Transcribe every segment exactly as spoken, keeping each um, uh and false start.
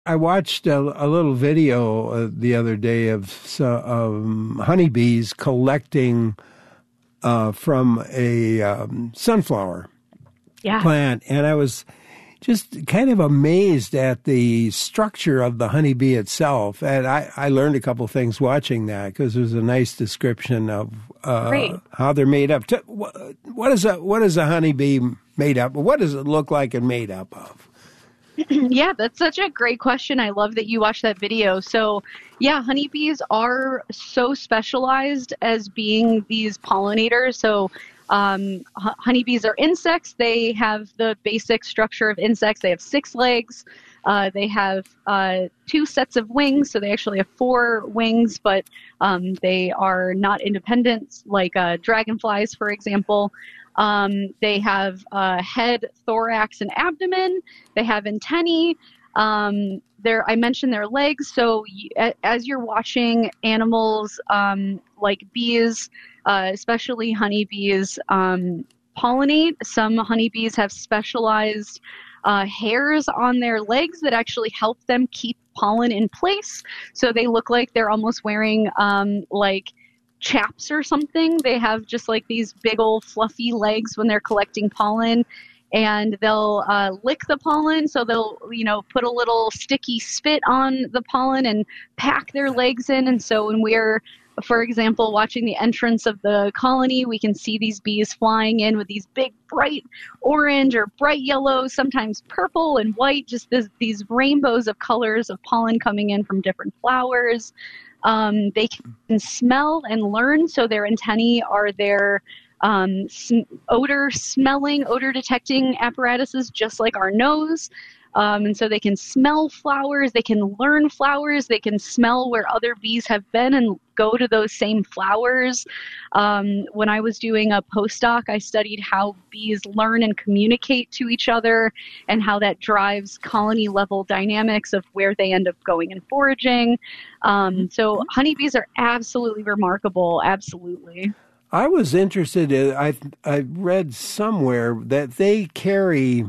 I watched a, a little video uh, the other day of so, um, honeybees collecting uh, from a um, sunflower Yeah. plant, and I was just kind of amazed at the structure of the honeybee itself. And I, I learned a couple things watching that because there's a nice description of uh, how they're made up. What is a what is a honeybee made up? What does it look like and made up of? Yeah, that's such a great question. I love that you watched that video. So, yeah, honeybees are so specialized as being these pollinators. So, um, h- honeybees are insects. They have the basic structure of insects. They have six legs. Uh, they have uh, two sets of wings. So, they actually have four wings, but um, they are not independent, like uh, dragonflies, for example. Um, they have uh, head, thorax, and abdomen. They have antennae. Um, there, I mentioned their legs. So y- as you're watching animals um, like bees, uh, especially honeybees, um, pollinate, some honeybees have specialized uh, hairs on their legs that actually help them keep pollen in place. So they look like they're almost wearing um, like chaps or something. They have just like these big old fluffy legs when they're collecting pollen, and they'll uh, lick the pollen. So they'll, you know, put a little sticky spit on the pollen and pack their legs in. And so when we're, for example, watching the entrance of the colony, we can see these bees flying in with these big bright orange or bright yellow, sometimes purple and white, just this, these rainbows of colors of pollen coming in from different flowers. Um, they can smell and learn, so their antennae are their um, sm- odor smelling, odor detecting apparatuses, just like our nose. Um, and so they can smell flowers, they can learn flowers, they can smell where other bees have been and go to those same flowers. Um, when I was doing a postdoc, I studied how bees learn and communicate to each other and how that drives colony level dynamics of where they end up going and foraging. Um, so honeybees are absolutely remarkable, absolutely. I was interested in, I, I read somewhere that they carry...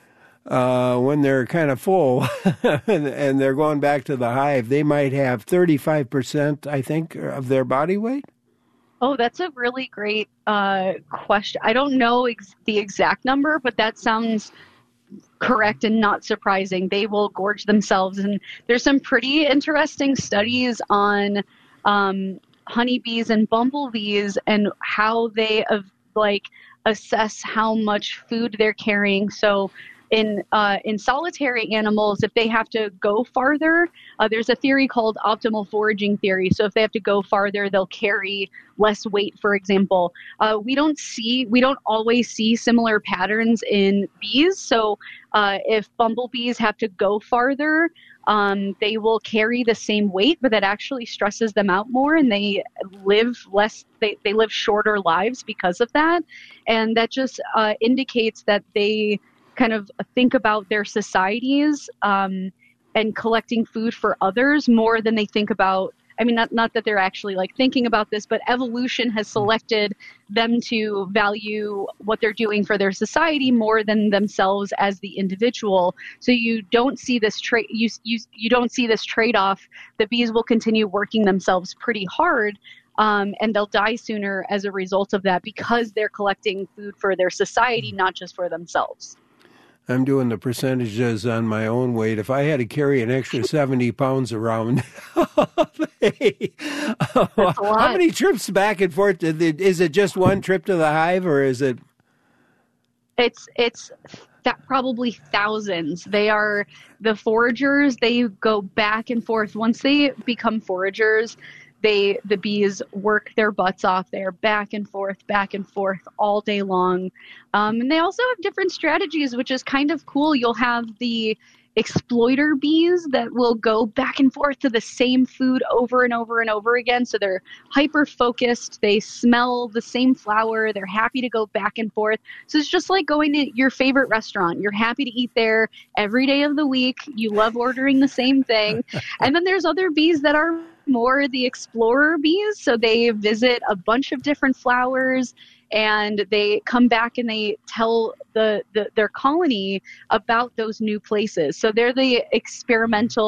Uh, when they're kind of full and, and they're going back to the hive, they might have thirty-five percent, I think, of their body weight. Oh, that's a really great uh, question. I don't know ex- the exact number, but that sounds correct and not surprising. They will gorge themselves. And there's some pretty interesting studies on um, honeybees and bumblebees and how they uh, like assess how much food they're carrying. So In uh, in solitary animals, if they have to go farther, uh, there's a theory called optimal foraging theory. So if they have to go farther, they'll carry less weight, for example. Uh, we don't see, we don't always see similar patterns in bees. So uh, if bumblebees have to go farther, um, they will carry the same weight, but that actually stresses them out more, and they live less, they, they live shorter lives because of that. And that just uh, indicates that they kind of think about their societies um, and collecting food for others more than they think about. I mean, not, not that they're actually like thinking about this, but evolution has selected them to value what they're doing for their society more than themselves as the individual. So you don't see this trade, you, you, you don't see this trade-off. The bees will continue working themselves pretty hard. Um, and they'll die sooner as a result of that because they're collecting food for their society, not just for themselves. I'm doing the percentages on my own weight. If I had to carry an extra seventy pounds around, hey, how many trips back and forth? Is it just one trip to the hive, or is it? It's it's th- probably thousands. They are the foragers. They go back and forth. Once they become foragers, They, the bees work their butts off. They're back and forth, back and forth all day long. Um, and they also have different strategies, which is kind of cool. You'll have the exploiter bees that will go back and forth to the same food over and over and over again. So they're hyper focused. They smell the same flower. They're happy to go back and forth. So it's just like going to your favorite restaurant. You're happy to eat there every day of the week. You love ordering the same thing. And then there's other bees that are more the explorer bees. So they visit a bunch of different flowers, and they come back and they tell the, the their colony about those new places. So they're the experimental